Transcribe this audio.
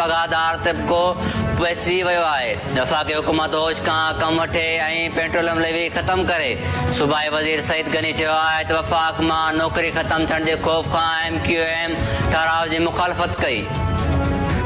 पगारदार तबिको पैसी वियो आहे। वफ़ाक़ी हुकूमत होश खां कमु वठे ऐं पेट्रोलियम लेवी ख़तमु करे। सूबाई वज़ीर सईद गनी चयो आहे त वफ़ाक़ मां नौकरी ख़तमु थियण जे ख़ौफ़ खां MQM ठहिराउ जी मुख़ालफ़त कई।